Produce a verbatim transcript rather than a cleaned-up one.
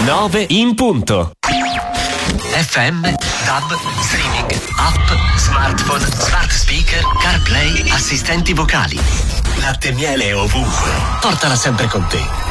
nove in punto. F M, DAB, streaming, app, smartphone, smart speaker, CarPlay, assistenti vocali. Latte e miele ovunque. Portala sempre con te.